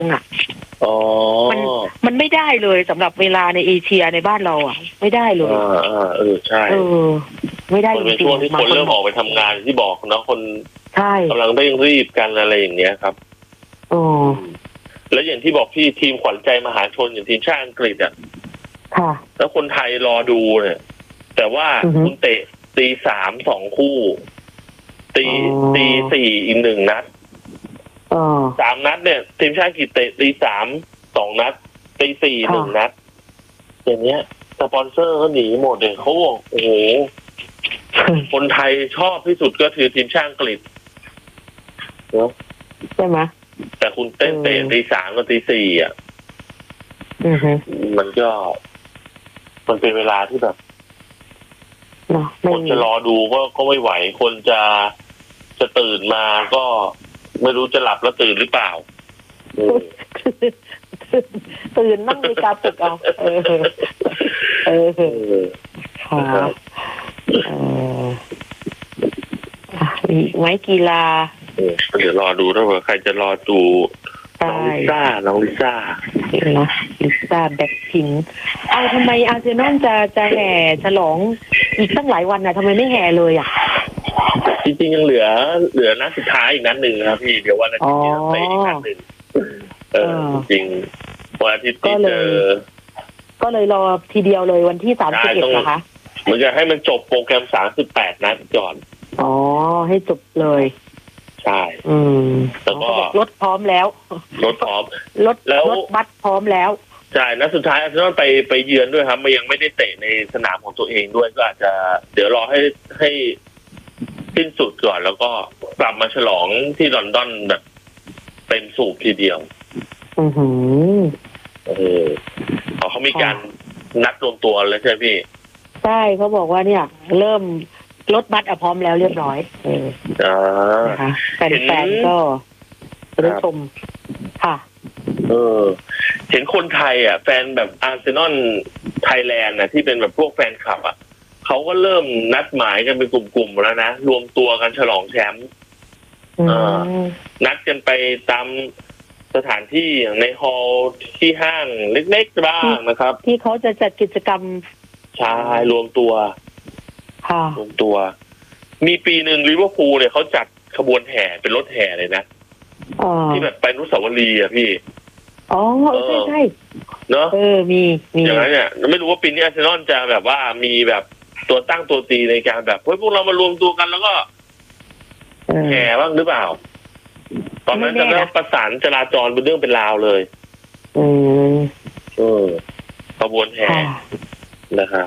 อ่ะอ๋อมันไม่ได้เลยสำหรับเวลาในเอเชียในบ้านเราอ่ะไม่ได้เลยใช่ไม่ได้จริงๆมันเป็นช่วงที่คนเริ่มออกไปทำงานที่บอกเนาะคนใช่กำลังเร่งรีบกันอะไรอย่างเงี้ยครับแล้วอย่างที่บอกพี่ทีมขวัญใจมหาชนอย่างทีมชาติอังกฤษอ่ะแล้วคนไทยรอดูเนี่ยแต่ว่าคุณเตะตี3 2 คู่ตี4อีก1 นัด3 นัดเนี่ยทีมชาติอังกฤษเตะตี3 2 นัดตี4 1 นัดอย่างเงี้ยสปอนเซอร์ก็หนีหมดเลยเขาบอกโอ้โหคนไทยชอบที่สุดก็คือทีมชาติอังกฤษเนาะใช่ไหมแต่คุณเตะตี3กับตี4อ่ะมันเป็นเวลาที่แบบคนจะรอดูก็ไม่ไหวคนจะตื่นมาก็ไม่รู้จะหลับแล้วตื่นหรือเปล่าตื่นนั่งในกาปลุกเอาค่ะมีไหมกีฬาเดี๋ยวรอดูถ้าว่าใครจะรอดูน้องลิซ่านะลิซ่าแบ็คพิงค์เอาทำไมอาร์เซนอลจะแห่ฉลองอีกตั้งหลายวันน่ะทำไมไม่แห่เลยอ่ะจริงๆยังเหลือนัดสุดท้ายอีกนัดหนึ่งครับพี่เดี๋ยววันอาทิตย์นี้ไปอีกนัดหนึ่งจริงวันอาทิตย์ที่ก็เลยรอทีเดียวเลยวันที่31นะคะมันจะให้มันจบโปรแกรม38 นัดก่อนให้จบเลยใช่แล้วก็รถพร้อมแล้วรถพร้อมรถบัสพร้อมแล้วใช่นัดสุดท้ายอาร์เซนอลไปเยือนด้วยครับมันยังไม่ได้เตะในสนามของตัวเองด้วยก็อาจจะเดี๋ยวรอให้สิ้นสุดก่อนแล้วก็กลับมาฉลองที่ลอนดอนแบบเต็มสูบทีเดียวเขามีการนัดรวมตัวแล้วใช่พี่ใช่เขาบอกว่าเนี่ยเริ่มรถบัสพร้อมแล้วเรียบร้อยนะคะแฟนๆก็ได้ชมค่ะเห็นคนไทยอ่ะแฟนแบบอาร์เซนอลไทยแลนด์น่ะที่เป็นแบบพวกแฟนคลับอ่ะเขาก็เริ่มนัดหมายกันเป็นกลุ่มๆแล้วนะรวมตัวกันฉลองแชมป์นัดกันไปตามสถานที่อย่างในฮอลล์ที่ห้างเล็กๆบ้างนะครับที่เขาจะจัดกิจกรรมใช่รวมตัวรวมตัวมีปีหนึ่งลิเวอร์พูลเนี่ยเขาจัดขบวนแห่เป็นรถแห่เลยนะที่แบบไปอนุสาวรีย์อ่ะพี่ใช่เนาะมีอย่างนั้นเนี่ยไม่รู้ว่าปีนี้อาร์เซนอลจะแบบว่ามีแบบตัวตั้งตัวตีในการแบบเฮ้ยพวกเรามารวมตัวกันแล้วก็แห่บ้างหรือเปล่าตอนนั้นจะเริ่มประสานจราจรเป็นเรื่องเป็นราวเลยขบวนแห่นะครับ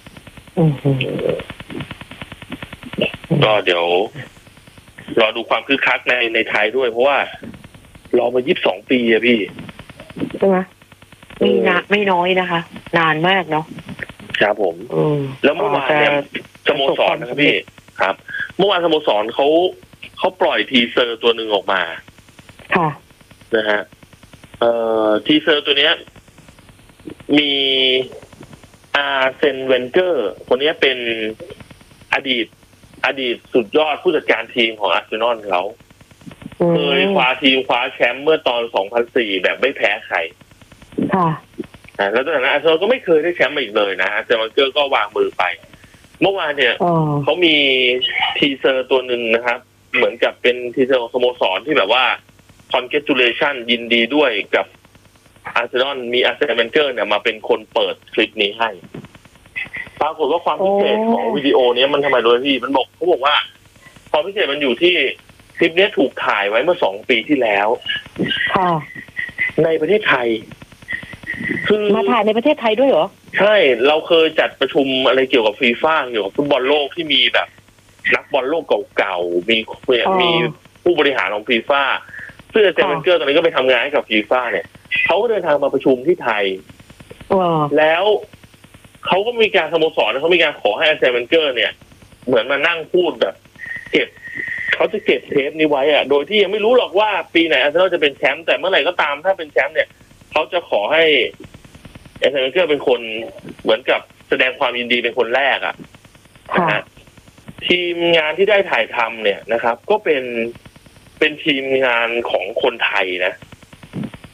ก็เดี๋ยวรอดูความคึกคักในไทยด้วยเพราะว่ารอมา22 ปีอะพี่ใช่ไหมไม่น้อยนะคะนานมากเนาะครับผมแล้วเมื่อวานเนี่ยสโมสรนะครับพี่ครับเมื่อวานสโมสรเขาปล่อยทีเซอร์ตัวหนึ่งออกมาค่ะนะฮะทีเซอร์ตัวเนี้ยมีอาร์เซนเวนเกอร์คนนี้เป็นอดีตสุดยอดผู้จัดการทีมของอาร์เซนอลเขาเคยคว้าแชมป์เมื่อตอน 2004 แบบไม่แพ้ใครค่ะแล้วจากนั้นอาร์เซนอลก็ไม่เคยได้แชมป์อีกเลยนะอาร์เซนอลเกอร์ก็วางมือไปเมื่อวานเนี่ยเขามีทีเซอร์ตัวหนึ่งนะครับเหมือนกับเป็นทีเซอร์ของสโมสรที่แบบว่า congratulation ยินดีด้วยกับอาร์เซนอลมีอาร์เซนอลเกอร์เนี่ยมาเป็นคนเปิดคลิปนี้ให้ปรากฏว่าความพิเศษของวิดีโอนี้มันทำไมโดยพี่มันเขาบอกว่าความพิเศษมันอยู่ที่คลิปนี้ถูกถ่ายไว้เมื่อ2 ปีที่แล้วในประเทศไทยคือมาถ่ายในประเทศไทยด้วยเหรอใช่เราเคยจัดประชุมอะไรเกี่ยวกับฟีฟ่าเกี่ยวกับฟุตบอลโลกที่มีแบบนักบอลโลกเก่าๆมีผู้บริหารของฟีฟ่าซึ่งอาร์เซนอลเกอร์ตอนนี้ก็ไปทำงานให้กับฟีฟ่าเนี่ยเขาก็เดินทางมาประชุมที่ไทยแล้วเขาก็มีการสโมสรเขามีการขอให้อาร์เซนอลเกอร์เนี่ยเหมือนมานั่งพูดแบบเขาจะเก็บเทปนี้ไว้อะโดยที่ยังไม่รู้หรอกว่าปีไหนอาร์เซนอลจะเป็นแชมป์แต่เมื่อไหร่ก็ตามถ้าเป็นแชมป์เนี่ยเขาจะขอให้อาร์เซนอลเกอร์เป็นคนเหมือนกับแสดงความยินดีเป็นคนแรกอะนะทีมงานที่ได้ถ่ายทำเนี่ยนะครับก็เป็นทีมงานของคนไทยนะ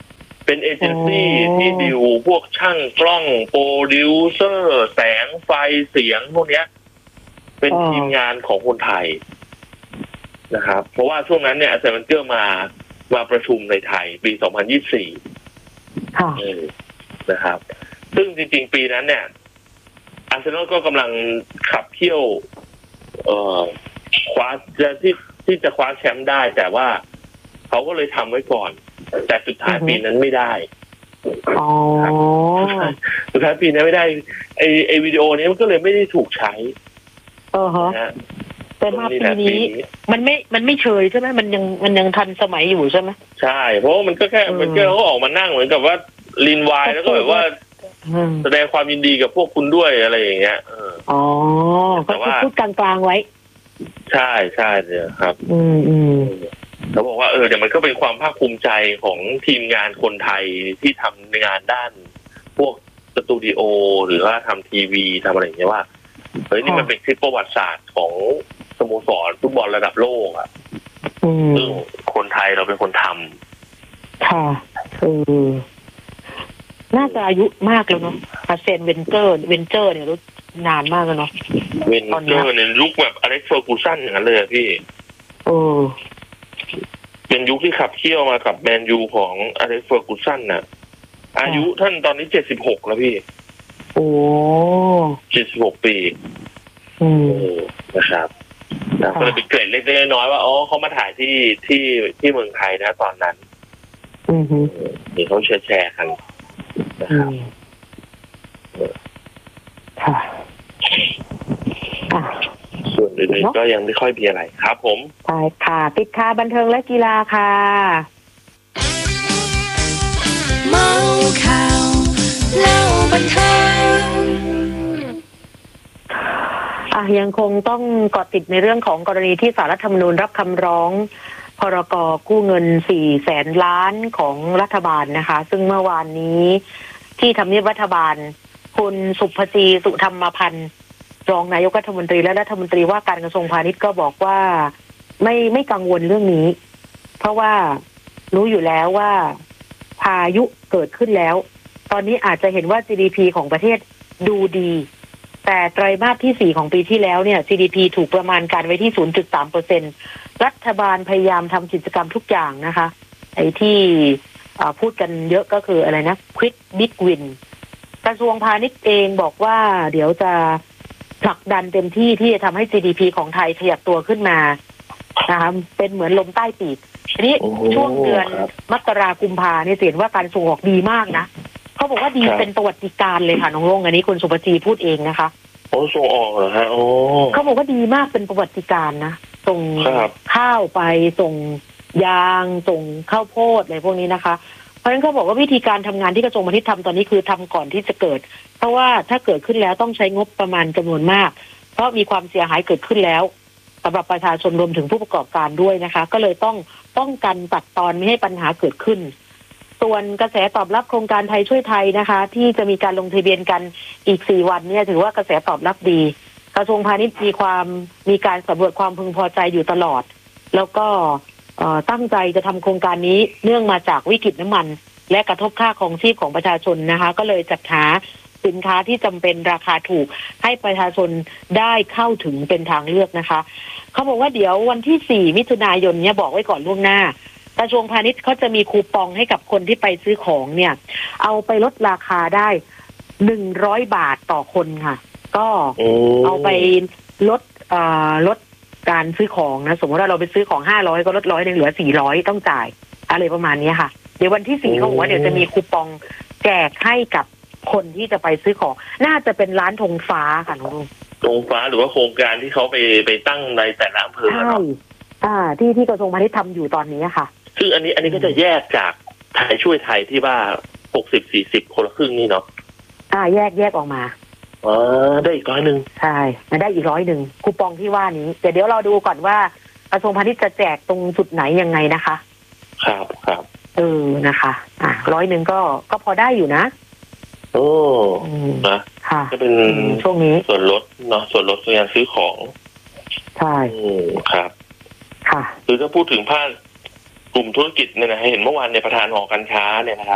เป็นเอเจนซี่ที่ดิวพวกช่างกล้องโปรดิวเซอร์แสงไฟเสียงพวกเนี้ยเป็นทีมงานของคนไทยนะครับเพราะว่าช่วงนั้นเนี่ยอาร์เซนอลเกอร์มาประชุมในไทยปี 2024 ค่ะนะครับซึ่งจริงๆปีนั้นเนี่ยอาร์เซนอลก็กำลังขับเคี่ยวคว้าที่จะคว้าแชมป์ได้แต่ว่าเขาก็เลยทำไว้ก่อนแต่สุดท้ายปีนั้นไม่ได้สุดท้ายปีนั้นไม่ได้ไอวิดีโอนี้มันก็เลยไม่ได้ถูกใช้แต่มาปีนี้มันไม่เชยใช่ไหมมันยังทันสมัยอยู่ใช่ไหมใช่เพราะมันก็แค่มันก็เขาออกมานั่งเหมือนกับว่าลีนไวน์แล้วก็แบบว่าแสดงความยินดีกับพวกคุณด้วยอะไรอย่างเงี้ยแต่ว่าพูดกลางๆไว้ใช่ใช่เลยครับเขาบอกว่าเดี๋ยวมันก็เป็นความภาคภูมิใจของทีมงานคนไทยที่ทำงานด้านพวกสตูดิโอหรือว่าทำทีวีทำอะไรอย่างเงี้ยว่าเฮ้ยนี่มันเป็นคลิปประวัติศาสตร์ของสโมสรฟุตบอลระดับโลกอ่ะซึ่งคนไทยเราเป็นคนทำค่ะน่าจะอายุมากแล้วเนาะอาร์เซนเวนเจอร์เนี่ยรู้นานมากแล้วเนาะเวนเจอร์เนี่ยยุคแบบอเล็กซ์เฟอร์กูสันอย่างนั้นเลยพี่เป็นยุคที่ขับเคี่ยวมากับแมนยูของอเล็กซ์เฟอร์กูสันน่ะอายุท่านตอนนี้76แล้วพี่76 ปีนะครับก็เลยเป็นเกร็ดเล็กๆน้อยๆว่าเขามาถ่ายที่เมืองไทยนะตอนนั้นนี่เขาแชร์กันนะครับส่วนอื่นๆก็ยังไม่ค่อยมีอะไรครับผมใช่ค่ะปิดข่าวบันเทิงและกีฬาค่ะเมาข่าวเล่าบันเทิงยังคงต้องเกาะติดในเรื่องของกรณีที่ศาลรัฐธรรมนูญรับคำร้องพรก.กู้เงิน400,000 ล้านของรัฐบาลนะคะซึ่งเมื่อวานนี้ที่ทำเนียบรัฐบาลคุณสุภจีสุธรรมพันธ์รองนายกรัฐมนตรีและรัฐมนตรีว่าการกระทรวงพาณิชย์ก็บอกว่าไม่กังวลเรื่องนี้เพราะว่ารู้อยู่แล้วว่าพายุเกิดขึ้นแล้วตอนนี้อาจจะเห็นว่า GDP ของประเทศดูดีแต่ไตรมาสที่4ของปีที่แล้วเนี่ย GDP ถูกประมาณการไว้ที่ 0.3% รัฐบาลพยายามทำกิจกรรมทุกอย่างนะคะไอ้ที่พูดกันเยอะก็คืออะไรนะ Quick Big Win กระทรวงพาณิชย์เองบอกว่าเดี๋ยวจะผลักดันเต็มที่ที่จะทำให้ GDP ของไทยขยับตัวขึ้นมานะคะเป็นเหมือนลมใต้ปีกทีนี้ช่วงเดือนมกราคมกุมภาเนี่ยเห็นว่าการส่งออกดีมากนะเขาบอกว่าดีเป็นประวัติการเลยค่ะน้องโล่งอันนี้คุณสุภจีพูดเองนะคะส่งออกเหรอฮะเขาบอกว่าดีมากเป็นประวัติการนะส่งข้าวไปส่งยางส่งข้าวโพดอะไรพวกนี้นะคะเพราะฉะนั้นเขาบอกว่าวิธีการทำงานที่กระทรวงพาณิชย์ทำตอนนี้คือทำก่อนที่จะเกิดเพราะว่าถ้าเกิดขึ้นแล้วต้องใช้งบประมาณจำนวนมากเพราะมีความเสียหายเกิดขึ้นแล้วสำหรับประชาชนรวมถึงผู้ประกอบการด้วยนะคะก็เลยต้องป้องกันตัดตอนไม่ให้ปัญหาเกิดขึ้นส่วนกระแสตอบรับโครงการไทยช่วยไทยนะคะที่จะมีการลงทะเบียนกันอีก4 วันเนี่ยถือว่ากระแสตอบรับดีกระทรวงพาณิชย์มีการสำรวจความพึงพอใจอยู่ตลอดแล้วก็ตั้งใจจะทำโครงการนี้เนื่องมาจากวิกฤตน้ำมันและกระทบค่าครองชีพของประชาชนนะคะก็เลยจัดหาสินค้าที่จำเป็นราคาถูกให้ประชาชนได้เข้าถึงเป็นทางเลือกนะคะเขาบอกว่าเดี๋ยววันที่4 มิถุนายนเนี่ยบอกไว้ก่อนล่วงหน้ากระทรวงพาณิชย์เขาจะมีคูปองให้กับคนที่ไปซื้อของเนี่ยเอาไปลดราคาได้100 บาทต่อคนค่ะก็เอาไปลดการซื้อของนะสมมติว่าเราไปซื้อของ500ก็ลด100เหลือ400ต้องจ่ายอะไรประมาณนี้ค่ะเดี๋ยววันที่4เขาบอกว่าเดี๋ยวจะมีคูปองแจกให้กับคนที่จะไปซื้อของน่าจะเป็นร้านธงฟ้าค่ะน้องธงฟ้าหรือว่าโครงการที่เขาไปตั้งในแต่ละอำเภอใช่ที่กระทรวงพาณิชย์ทำอยู่ตอนนี้ค่ะซึ่งอันนี้ก็จะแยกจากไทยช่วยไทยที่ว่า60-40คนละครึ่งนี่เนาะแยกออกมาได้อีก100ใช่ได้อีก100คูปองที่ว่านี้เดี๋ยวเราดูก่อนว่ากระทรวงพาณิชย์จะแจกตรงจุดไหนยังไงนะคะครับนะคะ100ก็พอได้อยู่นะนะค่ะจะเป็นช่วงนี้ส่วนลดเนาะส่วนลดในการซื้อของใช่ครับค่ะคือถ้าพูดถึงภาคกลุ่มธุรกิจเนี่ยนะเห็นเมื่อวานในประธานหอการค้าเนี่ยนะครับ